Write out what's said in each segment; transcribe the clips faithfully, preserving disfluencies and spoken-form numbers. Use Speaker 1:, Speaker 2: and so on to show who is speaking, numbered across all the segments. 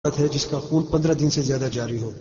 Speaker 1: ہے جس کا خون پندرہ دن سے زیادہ جاری ہو.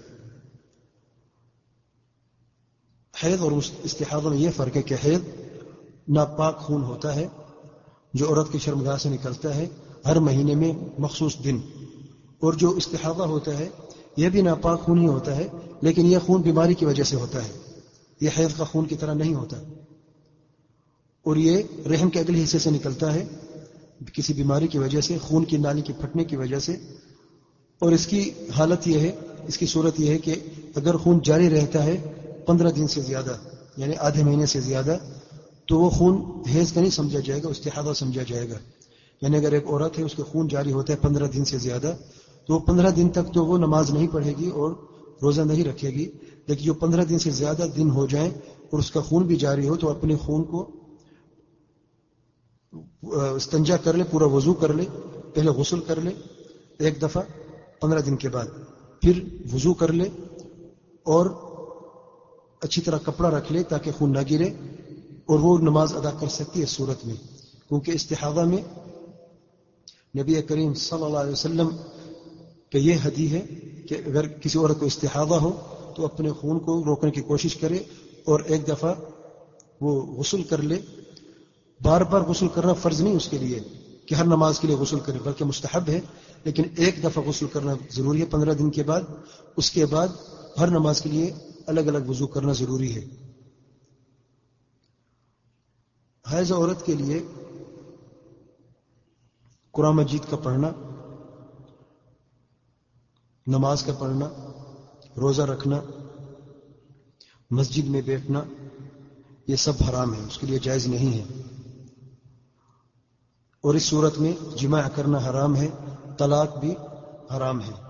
Speaker 1: حیض اور استحاضہ میں یہ فرق ہے کہ حیض ناپاک خون ہوتا ہے جو عورت کی شرمگاہ سے نکلتا ہے ہر مہینے میں مخصوص دن، اور جو استحاضہ ہوتا ہے یہ بھی ناپاک خون ہی ہوتا ہے لیکن یہ خون بیماری کی وجہ سے ہوتا ہے، یہ حیض کا خون کی طرح نہیں ہوتا، اور یہ رحم کے اگلے حصے سے نکلتا ہے کسی بیماری کی وجہ سے، خون کی نالی کے پھٹنے کی وجہ سے. اور اس کی حالت یہ ہے، اس کی صورت یہ ہے کہ اگر خون جاری رہتا ہے پندرہ دن سے زیادہ یعنی آدھے مہینے سے زیادہ تو وہ خون حیض کا نہیں سمجھا جائے گا، استحاضہ سمجھا جائے گا. یعنی اگر ایک عورت ہے اس کے خون جاری ہوتا ہے پندرہ دن سے زیادہ تو وہ پندرہ دن تک تو وہ نماز نہیں پڑھے گی اور روزہ نہیں رکھے گی، لیکن جو پندرہ دن سے زیادہ دن ہو جائیں اور اس کا خون بھی جاری ہو تو اپنے خون کو استنجا کر لے، پورا وضو کر لے، پہلے غسل کر لے ایک دفعہ پندرہ دن کے بعد، پھر وضو کر لے اور اچھی طرح کپڑا رکھ لے تاکہ خون نہ گرے، اور وہ نماز ادا کر سکتی ہے اس صورت میں. کیونکہ استحاضہ میں نبی کریم صلی اللہ علیہ وسلم کا یہ حدیث ہے کہ اگر کسی عورت کو استحاضہ ہو تو اپنے خون کو روکنے کی کوشش کرے اور ایک دفعہ وہ غسل کر لے. بار بار غسل کرنا فرض نہیں اس کے لیے کہ ہر نماز کے لیے غسل کرے، بلکہ مستحب ہے، لیکن ایک دفعہ غسل کرنا ضروری ہے پندرہ دن کے بعد. اس کے بعد ہر نماز کے لیے الگ الگ وضو کرنا ضروری ہے. حائض عورت کے لیے قرآن مجید کا پڑھنا، نماز کا پڑھنا، روزہ رکھنا، مسجد میں بیٹھنا یہ سب حرام ہے، اس کے لیے جائز نہیں ہے. اور اس صورت میں جماع کرنا حرام ہے، طلاق بھی حرام ہے.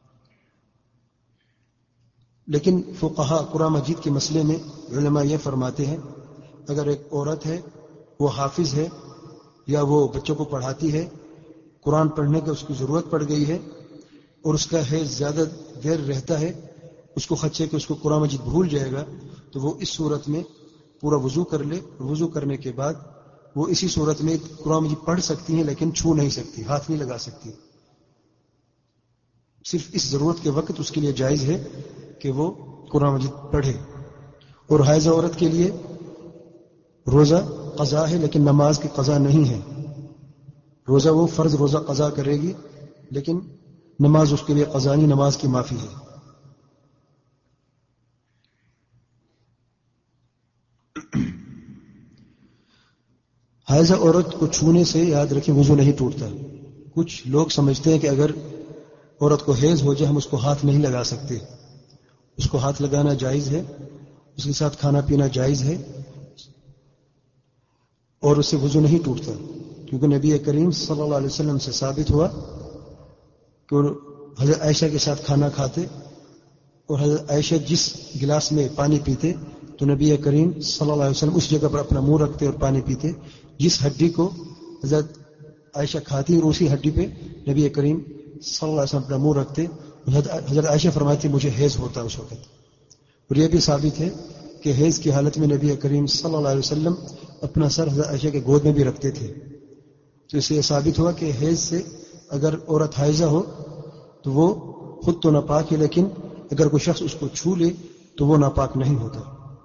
Speaker 1: لیکن فقہاء قرآن مجید کے مسئلے میں علماء یہ فرماتے ہیں اگر ایک عورت ہے وہ حافظ ہے یا وہ بچوں کو پڑھاتی ہے، قرآن پڑھنے کی اس کی ضرورت پڑ گئی ہے اور اس کا حیض زیادہ دیر رہتا ہے، اس کو خدشے کہ اس کو قرآن مجید بھول جائے گا، تو وہ اس صورت میں پورا وضو کر لے. وضو کرنے کے بعد وہ اسی صورت میں قرآن مجید پڑھ سکتی ہیں لیکن چھو نہیں سکتی، ہاتھ نہیں لگا سکتی. صرف اس ضرورت کے وقت اس کے لیے جائز ہے کہ وہ قرآن مجید پڑھے. اور حائضہ عورت کے لیے روزہ قضا ہے لیکن نماز کی قضا نہیں ہے. روزہ وہ فرض روزہ قضا کرے گی لیکن نماز اس کے لیے قضا نہیں، نماز کی معافی ہے. حائضہ عورت کو چھونے سے یاد رکھیں وضو نہیں ٹوٹتا. کچھ لوگ سمجھتے ہیں کہ اگر عورت کو حیض ہو جائے ہم اس کو ہاتھ نہیں لگا سکتے. اس کو ہاتھ لگانا جائز ہے، اس کے ساتھ کھانا پینا جائز ہے اور اس سے وضو نہیں ٹوٹتا، کیونکہ نبی کریم صلی اللہ علیہ وسلم سے ثابت ہوا کہ حضرت عائشہ کے ساتھ کھانا کھاتے اور حضرت عائشہ جس گلاس میں پانی پیتے تو نبی کریم صلی اللہ علیہ وسلم اس جگہ پر اپنا منہ رکھتے اور پانی پیتے. جس ہڈی کو حضرت عائشہ کھاتی اور اسی ہڈی پہ نبی کریم صلی اللہ علیہ وسلم اپنا منہ رکھتے. حضرت عائشہ فرماتی مجھے حیض ہوتا اس وقت. اور یہ بھی ثابت ہے کہ حیض کی حالت میں نبی کریم صلی اللہ علیہ وسلم اپنا سر حضرت عائشہ کے گود میں بھی رکھتے تھے. تو اس سے یہ ثابت ہوا کہ حیض سے اگر عورت حائضہ ہو تو وہ خود تو ناپاک ہے، لیکن اگر کوئی شخص اس کو چھو لے تو وہ ناپاک نہیں ہوتا.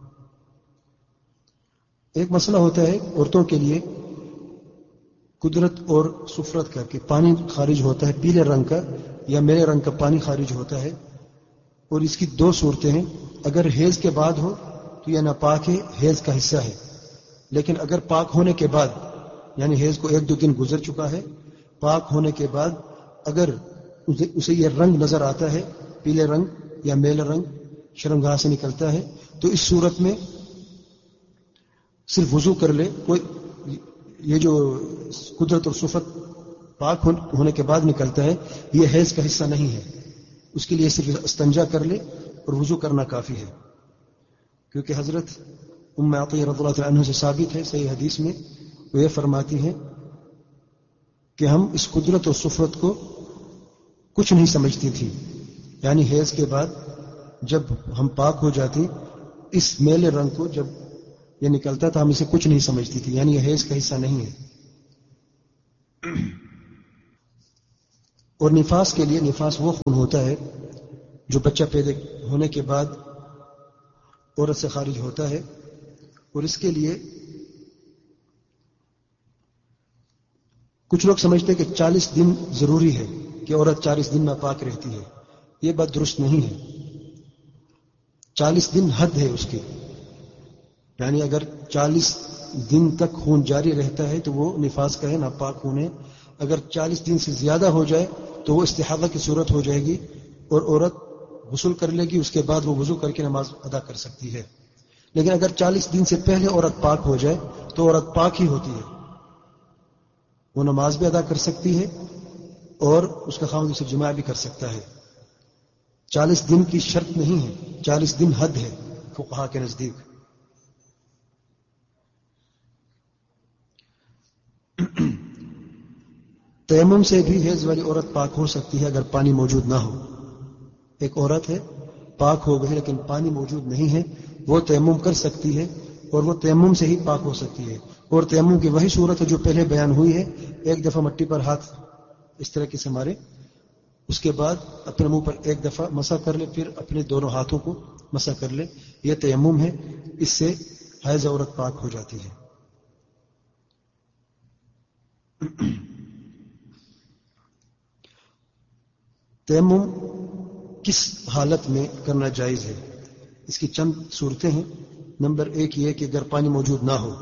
Speaker 1: ایک مسئلہ ہوتا ہے عورتوں کے لیے قدرت اور سفرت کا کہ پانی خارج ہوتا ہے پیلے رنگ کا یا میرے رنگ کا پانی خارج ہوتا ہے، اور اس کی دو صورتیں ہیں. اگر حیض کے بعد ہو تو یہ ناپاک ہے، حیض کا حصہ ہے. لیکن اگر پاک ہونے کے بعد یعنی حیض کو ایک دو دن گزر چکا ہے، پاک ہونے کے بعد اگر اسے یہ رنگ نظر آتا ہے پیلے رنگ یا میل رنگ شرمگاہ سے نکلتا ہے تو اس صورت میں صرف وضو کر لے. کوئی یہ جو قدرت اور صفت پاک ہونے کے بعد نکلتا ہے یہ حیض کا حصہ نہیں ہے، اس کے لیے صرف استنجا کر لے اور وضو کرنا کافی ہے. کیونکہ حضرت ام عطیہ رضی اللہ عنہ سے ثابت ہے صحیح حدیث میں، وہ یہ فرماتی ہیں کہ ہم اس قدرت اور صفت کو کچھ نہیں سمجھتی تھی، یعنی حیض کے بعد جب ہم پاک ہو جاتی اس میلے رنگ کو جب یہ نکلتا تھا ہم اسے کچھ نہیں سمجھتی تھی، یعنی یہ حیض کا حصہ نہیں ہے. اور نفاس کے لیے، نفاس وہ خون ہوتا ہے جو بچہ پیدا ہونے کے بعد عورت سے خارج ہوتا ہے، اور اس کے لیے کچھ لوگ سمجھتے ہیں کہ چالیس دن ضروری ہے کہ عورت چالیس دن میں پاک رہتی ہے. یہ بات درست نہیں ہے. چالیس دن حد ہے اس کی، یعنی اگر چالیس دن تک خون جاری رہتا ہے تو وہ نفاس کا ہے، ناپاک خون ہے. اگر چالیس دن سے زیادہ ہو جائے تو وہ استحاضہ کی صورت ہو جائے گی اور عورت غسل کر لے گی، اس کے بعد وہ وضو کر کے نماز ادا کر سکتی ہے. لیکن اگر چالیس دن سے پہلے عورت پاک ہو جائے تو عورت پاک ہی ہوتی ہے، وہ نماز بھی ادا کر سکتی ہے اور اس کا خاوند اسے جماع بھی کر سکتا ہے. چالیس دن کی شرط نہیں ہے، چالیس دن حد ہے فقہا کے نزدیک. تیمم سے بھی حیض والی عورت پاک ہو سکتی ہے اگر پانی موجود نہ ہو. ایک عورت ہے پاک ہو گئی لیکن پانی موجود نہیں ہے، وہ تیمم کر سکتی ہے اور وہ تیمم سے ہی پاک ہو سکتی ہے. اور تیمم کی وہی صورت ہے جو پہلے بیان ہوئی ہے، ایک دفعہ مٹی پر ہاتھ اس طرح سے مارے، اس کے بعد اپنے منہ پر ایک دفعہ مسح کر لے، پھر اپنے دونوں ہاتھوں کو مسح کر لے. یہ تیمم ہے، اس سے حائض عورت پاک ہو جاتی ہے. تیمم کس حالت میں کرنا جائز ہے؟ اس کی چند صورتیں ہیں. نمبر ایک یہ کہ اگر پانی موجود نہ ہو،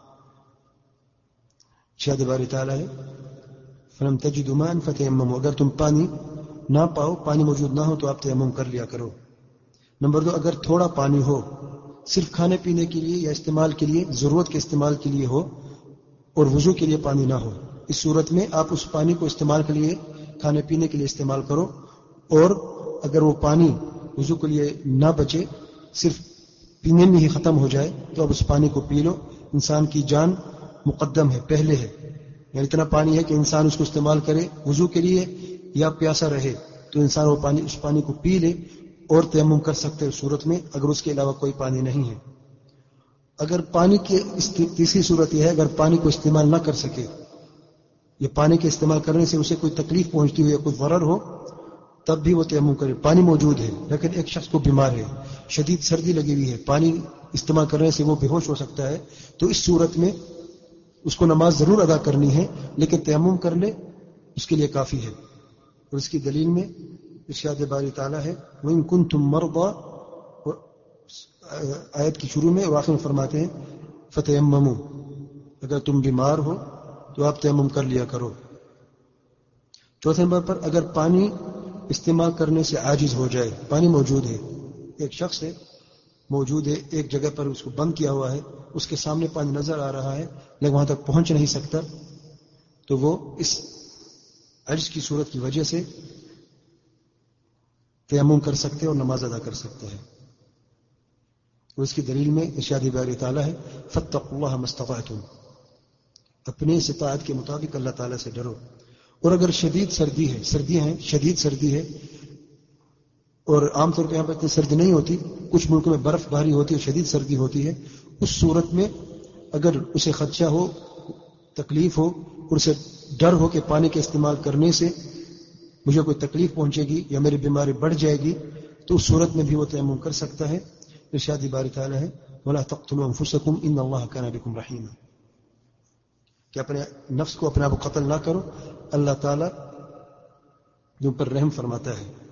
Speaker 1: شاید باری تعالیٰ ہے فلم تجدوا ماء فتیمموا، اگر تم پانی نہ پاؤ، پانی موجود نہ ہو تو آپ تیمم کر لیا کرو. نمبر دو، اگر تھوڑا پانی ہو، صرف کھانے پینے کے لیے یا استعمال کے لیے، ضرورت کے استعمال کے لیے ہو اور وضو کے لیے پانی نہ ہو، اس صورت میں آپ اس پانی کو استعمال کے لیے، کھانے پینے کے لیے استعمال کرو. اور اگر وہ پانی وضو کے لیے نہ بچے، صرف پینے میں ہی ختم ہو جائے، تو اب اس پانی کو پی لو. انسان کی جان مقدم ہے، پہلے ہے. یعنی اتنا پانی ہے کہ انسان اس کو استعمال کرے وضو کے لیے یا پیاسا رہے تو انسان وہ پانی اس پانی کو پی لے اور تیمم کر سکتے اس صورت میں، اگر اس کے علاوہ کوئی پانی نہیں ہے. اگر پانی کی تیسری صورت یہ ہے اگر پانی کو استعمال نہ کر سکے، یہ پانی کے استعمال کرنے سے اسے کوئی تکلیف پہنچتی ہو یا کوئی ضرر ہو، تب بھی وہ تیمم کرے. پانی موجود ہے لیکن ایک شخص کو بیمار ہے، شدید سردی لگی ہوئی ہے، پانی استعمال کرنے سے وہ بے ہوش ہو سکتا ہے، تو اس صورت میں اس کو نماز ضرور ادا کرنی ہے لیکن تیمم کر لے اس کے لیے کافی ہے. اور اس کی دلیل میں ارشاد باری تعالیٰ ہے وَإِن كُنتُم مَرْضَىٰ، آیت کی شروع میں اور آخر میں فرماتے ہیں فَتَيَمَّمُوا، اگر تم بیمار ہو تو آپ تیمم کر لیا کرو. چوتھے نمبر پر اگر پانی استعمال کرنے سے عاجز ہو جائے، پانی موجود ہے، ایک شخص ہے موجود ہے ایک جگہ پر، اس کو بند کیا ہوا ہے، اس کے سامنے پانی نظر آ رہا ہے لیکن وہاں تک پہنچ نہیں سکتا، تو وہ اس عجز کی صورت کی وجہ سے تیمم کر سکتے اور نماز ادا کر سکتے ہیں. اور اس کی دلیل میں ارشاد باری تعالیٰ ہے فَاتَّقُوا اللَّهَ مَا اسْتَطَعْتُمْ، اپنے استطاعت کے مطابق اللہ تعالیٰ سے ڈرو. اور اگر شدید سردی ہے، سردیاں ہیں، شدید سردی ہے، اور عام طور پہ یہاں پر اتنی سردی نہیں ہوتی، کچھ ملکوں میں برف باری ہوتی ہے، شدید سردی ہوتی ہے، اس صورت میں اگر اسے خدشہ ہو، تکلیف ہو اور اسے ڈر ہو کہ پانی کے استعمال کرنے سے مجھے کوئی تکلیف پہنچے گی یا میری بیماری بڑھ جائے گی، تو اس صورت میں بھی وہ تیمم کر سکتا ہے. ارشاد باری تعالیٰ ہے وَلَا تَقْتُلُوا أَنفُسَكُمْ إِنَّ اللَّهَ كَانَ بِكُمْ رَحِيمًا، کہ اپنے نفس کو اپنے آپ کو قتل نہ کرو، اللہ تعالیٰ جو پر رحم فرماتا ہے.